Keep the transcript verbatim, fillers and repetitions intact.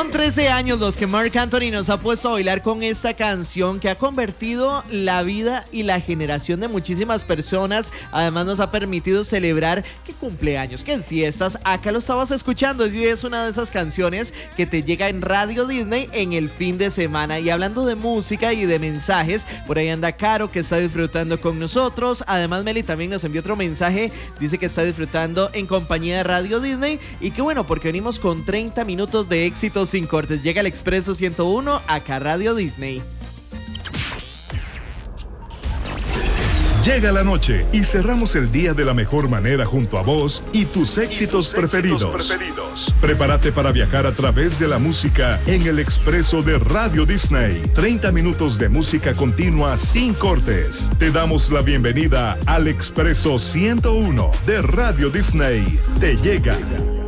Son trece años los que Marc Anthony nos ha puesto a bailar con esta canción que ha convertido la vida y la generación de muchísimas personas. Además nos ha permitido celebrar que cumpleaños, que fiestas. Acá lo estabas escuchando y es una de esas canciones que te llega en Radio Disney en el fin de semana. Y hablando de música y de mensajes, por ahí anda Caro que está disfrutando con nosotros. Además Meli también nos envió otro mensaje, dice que está disfrutando en compañía de Radio Disney y que bueno, porque venimos con treinta minutos de éxito sin cortes. Llega el Expreso ciento uno acá Radio Disney. Llega la noche y cerramos el día de la mejor manera junto a vos y tus éxitos, y tus preferidos. éxitos preferidos. Prepárate para viajar a través de la música en el Expreso de Radio Disney. treinta minutos de música continua sin cortes. Te damos la bienvenida al Expreso ciento uno de Radio Disney. Te llega.